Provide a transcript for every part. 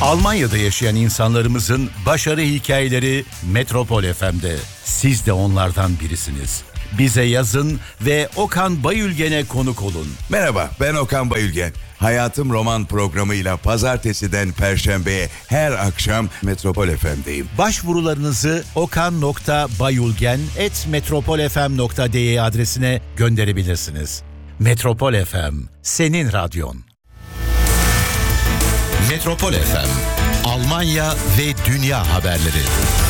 Almanya'da yaşayan insanlarımızın başarı hikayeleri Metropol FM'de. Siz de onlardan birisiniz. Bize yazın ve Okan Bayülgen'e konuk olun. Merhaba, ben Okan Bayülgen. Hayatım Roman programıyla pazartesiden perşembeye her akşam Metropol FM'deyim. Başvurularınızı okan.bayülgen@metropolfm.de adresine gönderebilirsiniz. Metropol FM, senin radyon. Metropol FM, Almanya ve dünya haberleri.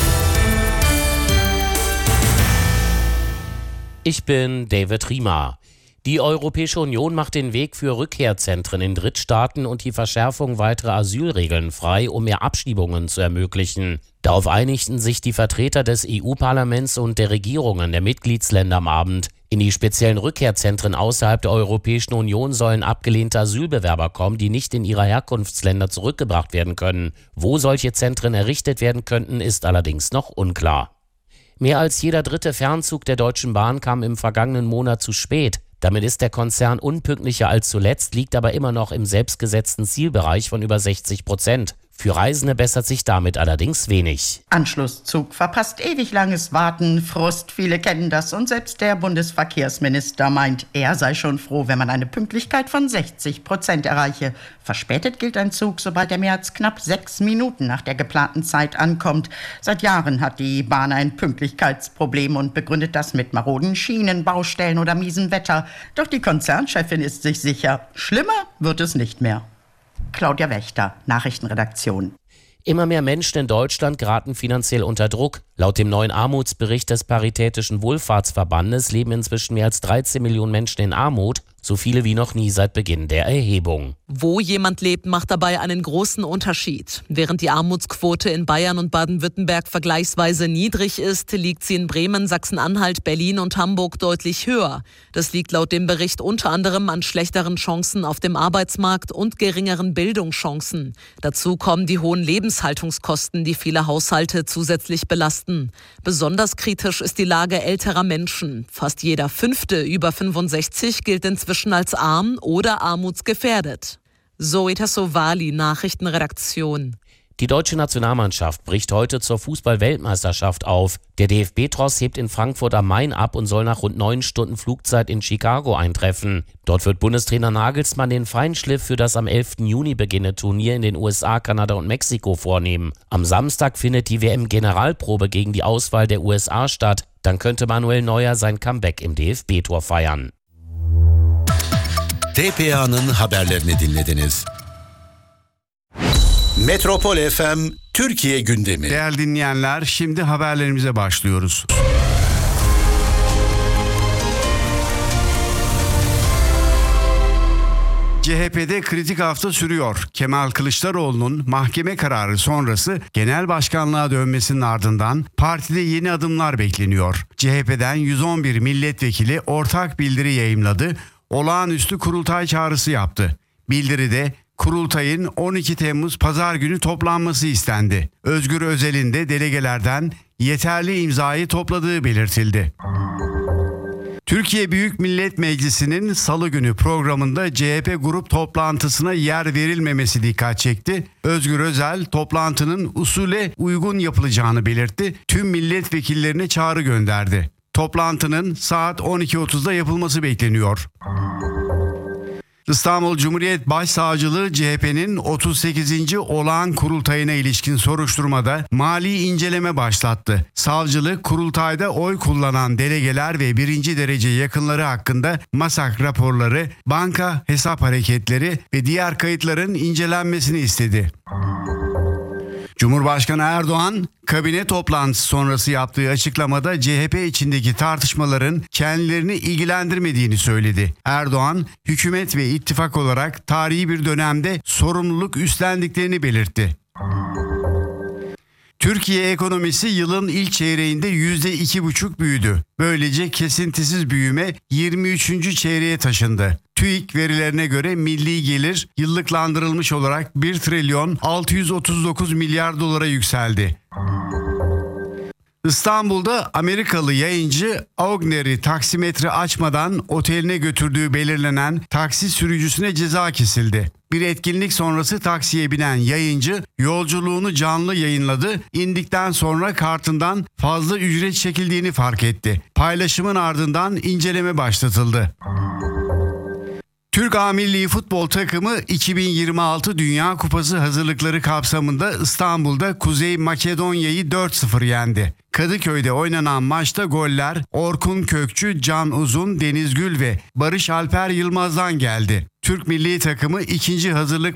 Ich bin David Riemer. Die Europäische Union macht den Weg für Rückkehrzentren in Drittstaaten und die Verschärfung weiterer Asylregeln frei, um mehr Abschiebungen zu ermöglichen. Darauf einigten sich die Vertreter des EU-Parlaments und der Regierungen der Mitgliedsländer am Abend. In die speziellen Rückkehrzentren außerhalb der Europäischen Union sollen abgelehnte Asylbewerber kommen, die nicht in ihre Herkunftsländer zurückgebracht werden können. Wo solche Zentren errichtet werden könnten, ist allerdings noch unklar. Mehr als jeder dritte Fernzug der Deutschen Bahn kam im vergangenen Monat zu spät. Damit ist der Konzern unpünktlicher als zuletzt, liegt aber immer noch im selbstgesetzten Zielbereich von über 60%. Für Reisende bessert sich damit allerdings wenig. Anschlusszug verpasst, ewig langes Warten, Frust, viele kennen das und selbst der Bundesverkehrsminister meint, er sei schon froh, wenn man eine Pünktlichkeit von 60% erreiche. Verspätet gilt ein Zug, sobald er mehr als knapp 6 Minuten nach der geplanten Zeit ankommt. Seit Jahren hat die Bahn ein Pünktlichkeitsproblem und begründet das mit maroden Schienen, Baustellen oder miesem Wetter. Doch die Konzernchefin ist sich sicher, schlimmer wird es nicht mehr. Claudia Wächter, Nachrichtenredaktion. Immer mehr Menschen in Deutschland geraten finanziell unter Druck. Laut dem neuen Armutsbericht des Paritätischen Wohlfahrtsverbandes leben inzwischen mehr als 13 Millionen Menschen in Armut, so viele wie noch nie seit Beginn der Erhebung. Wo jemand lebt, macht dabei einen großen Unterschied. Während die Armutsquote in Bayern und Baden-Württemberg vergleichsweise niedrig ist, liegt sie in Bremen, Sachsen-Anhalt, Berlin und Hamburg deutlich höher. Das liegt laut dem Bericht unter anderem an schlechteren Chancen auf dem Arbeitsmarkt und geringeren Bildungschancen. Dazu kommen die hohen Lebenshaltungskosten, die viele Haushalte zusätzlich belasten. Besonders kritisch ist die Lage älterer Menschen. Fast jeder Fünfte über 65 gilt inzwischen als arm oder armutsgefährdet. Zoe Tassovali, Nachrichtenredaktion. Die deutsche Nationalmannschaft bricht heute zur Fußball-Weltmeisterschaft auf. Der DFB-Tross hebt in Frankfurt am Main ab und soll nach rund 9 Stunden Flugzeit in Chicago eintreffen. Dort wird Bundestrainer Nagelsmann den Feinschliff für das am 11. Juni beginnende Turnier in den USA, Kanada und Mexiko vornehmen. Am Samstag findet die WM-Generalprobe gegen die Auswahl der USA statt. Dann könnte Manuel Neuer sein Comeback im DFB-Tor feiern. TPA'nın haberlerini dinlediniz. Metropol FM Türkiye gündemi. Değerli dinleyenler, şimdi haberlerimize başlıyoruz. CHP'de kritik hafta sürüyor. Kemal Kılıçdaroğlu'nun mahkeme kararı sonrası genel başkanlığa dönmesinin ardından partide yeni adımlar bekleniyor. CHP'den 111 milletvekili ortak bildiri yayımladı. Olağanüstü kurultay çağrısı yaptı. Bildiride kurultayın 12 Temmuz Pazar günü toplanması istendi. Özgür Özel'in de delegelerden yeterli imzayı topladığı belirtildi. Türkiye Büyük Millet Meclisi'nin Salı günü programında CHP grup toplantısına yer verilmemesi dikkat çekti. Özgür Özel toplantının usule uygun yapılacağını belirtti. Tüm milletvekillerine çağrı gönderdi. Toplantının saat 12.30'da yapılması bekleniyor. İstanbul Cumhuriyet Başsavcılığı CHP'nin 38. olağan kurultayına ilişkin soruşturmada mali inceleme başlattı. Savcılık kurultayda oy kullanan delegeler ve birinci derece yakınları hakkında masak raporları, banka hesap hareketleri ve diğer kayıtların incelenmesini istedi. Cumhurbaşkanı Erdoğan, kabine toplantısı sonrası yaptığı açıklamada CHP içindeki tartışmaların kendilerini ilgilendirmediğini söyledi. Erdoğan, hükümet ve ittifak olarak tarihi bir dönemde sorumluluk üstlendiklerini belirtti. Türkiye ekonomisi yılın ilk çeyreğinde %2,5 büyüdü. Böylece kesintisiz büyüme 23. çeyreğe taşındı. TÜİK verilerine göre milli gelir yıllıklandırılmış olarak 1 trilyon 639 milyar dolara yükseldi. İstanbul'da Amerikalı yayıncı Augner'i taksimetre açmadan oteline götürdüğü belirlenen taksi sürücüsüne ceza kesildi. Bir etkinlik sonrası taksiye binen yayıncı yolculuğunu canlı yayınladı. İndikten sonra kartından fazla ücret çekildiğini fark etti. Paylaşımın ardından inceleme başlatıldı. Türk A Milli Futbol takımı 2026 Dünya Kupası hazırlıkları kapsamında İstanbul'da Kuzey Makedonya'yı 4-0 yendi. Kadıköy'de oynanan maçta goller Orkun Kökçü, Can Uzun, Deniz Gül ve Barış Alper Yılmaz'dan geldi. Türk milli takımı ikinci hazırlık